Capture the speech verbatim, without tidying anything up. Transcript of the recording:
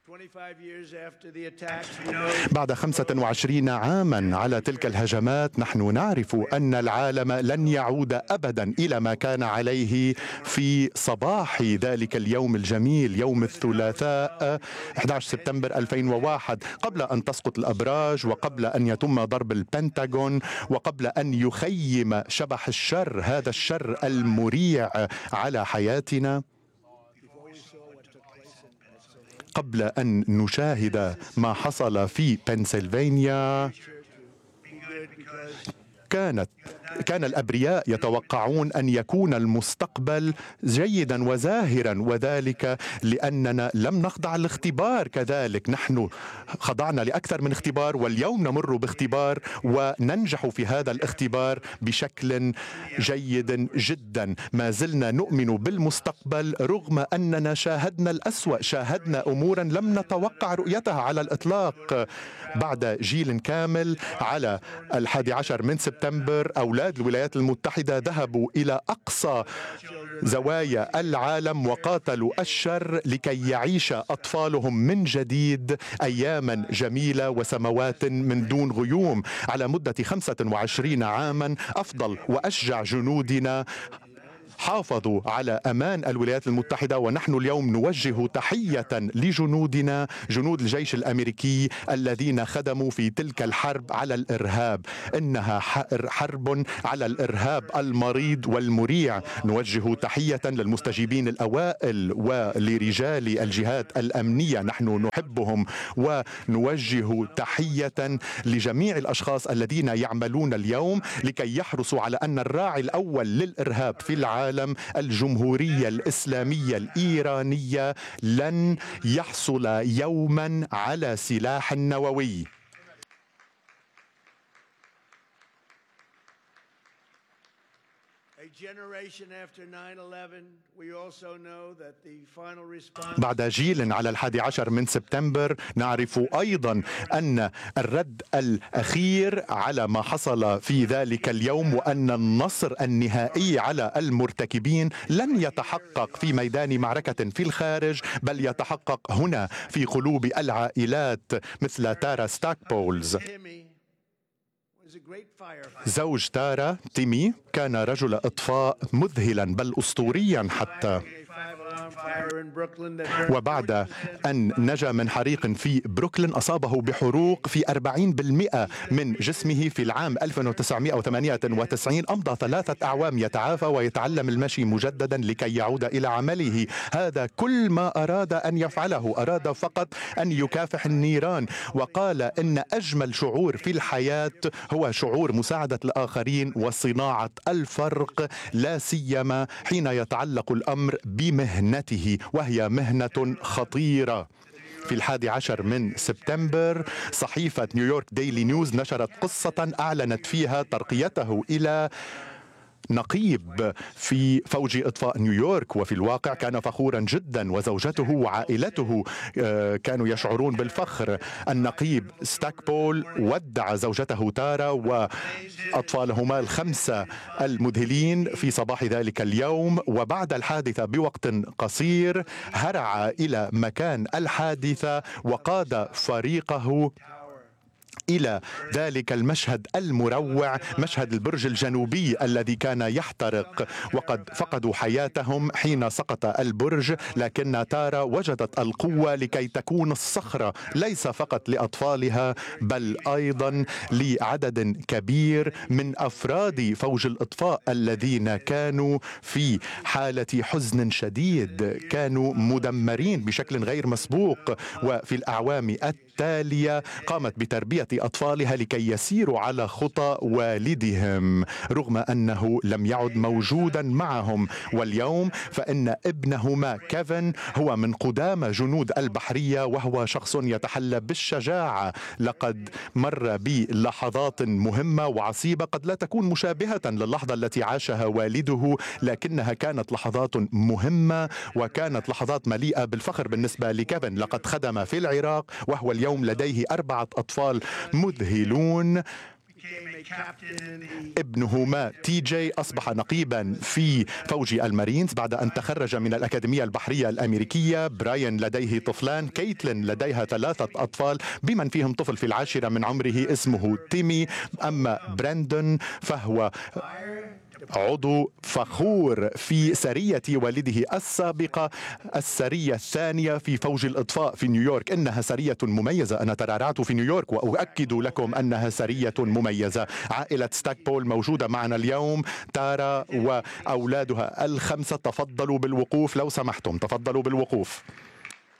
بعد خمسة وعشرين عاما على تلك الهجمات نحن نعرف أن العالم لن يعود أبدا إلى ما كان عليه في صباح ذلك اليوم الجميل، يوم الثلاثاء أحد عشر سبتمبر ألفين وواحد، قبل أن تسقط الأبراج وقبل أن يتم ضرب البنتاغون وقبل أن يخيم شبح الشر، هذا الشر المريع على حياتنا، قبل أن نشاهد ما حصل في بنسلفانيا. كانت كان الأبرياء يتوقعون أن يكون المستقبل جيدا وزاهرا، وذلك لأننا لم نخضع لاختبار. كذلك نحن خضعنا لأكثر من اختبار، واليوم نمر باختبار وننجح في هذا الاختبار بشكل جيد جدا. ما زلنا نؤمن بالمستقبل رغم أننا شاهدنا الأسوأ، شاهدنا أمورا لم نتوقع رؤيتها على الإطلاق. بعد جيل كامل على الحادي عشر من سبتمبر أولاد الولايات المتحدة ذهبوا إلى أقصى زوايا العالم وقاتلوا الشر لكي يعيش أطفالهم من جديد أياما جميلة وسموات من دون غيوم. على مدة خمسة وعشرين عاما أفضل وأشجع جنودنا حافظوا على أمان الولايات المتحدة، ونحن اليوم نوجه تحية لجنودنا، جنود الجيش الأمريكي الذين خدموا في تلك الحرب على الإرهاب. إنها حرب على الإرهاب المريض والمريع. نوجه تحية للمستجيبين الأوائل ولرجال الجهات الأمنية، نحن نحبهم. ونوجه تحية لجميع الأشخاص الذين يعملون اليوم لكي يحرصوا على أن الراعي الأول للإرهاب في العالم الجمهورية الإسلامية الإيرانية لن يحصل يوما على سلاح نووي. بعد جيل على الحادي عشر من سبتمبر نعرف أيضا أن الرد الأخير على ما حصل في ذلك اليوم وأن النصر النهائي على المرتكبين لن يتحقق في ميدان معركة في الخارج، بل يتحقق هنا في قلوب العائلات مثل تارا ستاكبولز. زوج تارا تيمي كان رجل إطفاء مذهلا بل أسطوريا حتى، وبعد أن نجا من حريق في بروكلين أصابه بحروق في أربعين بالمئة من جسمه في العام ألف وتسعمئة وثمانية وتسعين. أمضى ثلاثة أعوام يتعافى ويتعلم المشي مجددا لكي يعود إلى عمله. هذا كل ما أراد أن يفعله، أراد فقط أن يكافح النيران، وقال إن أجمل شعور في الحياة هو شعور مساعدة الآخرين وصناعة الفرق، لا سيما حين يتعلق الأمر بمهنته، وهي مهنة خطيرة. في الحادي عشر من سبتمبر صحيفة نيويورك ديلي نيوز نشرت قصة أعلنت فيها ترقيته إلى نقيب في فوج إطفاء نيويورك، وفي الواقع كان فخورا جدا، وزوجته وعائلته كانوا يشعرون بالفخر. النقيب ستاكبول ودع زوجته تارا وأطفالهما الخمسة المذهلين في صباح ذلك اليوم، وبعد الحادثة بوقت قصير هرع إلى مكان الحادثة وقاد فريقه إلى ذلك المشهد المروع، مشهد البرج الجنوبي الذي كان يحترق، وقد فقدوا حياتهم حين سقط البرج، لكن تارا وجدت القوة لكي تكون الصخرة ليس فقط لأطفالها بل أيضا لعدد كبير من أفراد فوج الإطفاء الذين كانوا في حالة حزن شديد، كانوا مدمرين بشكل غير مسبوق. وفي الأعوام التالية قامت بتربية أطفالها لكي يسيروا على خطى والدهم رغم أنه لم يعد موجودا معهم. واليوم فإن ابنهما كيفن هو من قدامى جنود البحرية، وهو شخص يتحلى بالشجاعة. لقد مر بلحظات مهمة وعصيبة قد لا تكون مشابهة للحظة التي عاشها والده، لكنها كانت لحظات مهمة وكانت لحظات مليئة بالفخر بالنسبة لكيفن. لقد خدم في العراق وهو اليوم لديه أربعة أطفال مذهلون. ابنهما تي جي أصبح نقيبا في فوج المارينز بعد أن تخرج من الأكاديمية البحرية الأمريكية. براين لديه طفلان، كيتلين لديها ثلاثة أطفال بمن فيهم طفل في العاشرة من عمره اسمه تيمي. أما براندون فهو عضو فخور في سرية والده السابقة، السرية الثانية في فوج الإطفاء في نيويورك. إنها سرية مميزة، أنا ترعرعت في نيويورك وأؤكد لكم أنها سرية مميزة. عائلة ستاكبول موجودة معنا اليوم، تارا وأولادها الخمسة. تفضلوا بالوقوف لو سمحتم، تفضلوا بالوقوف.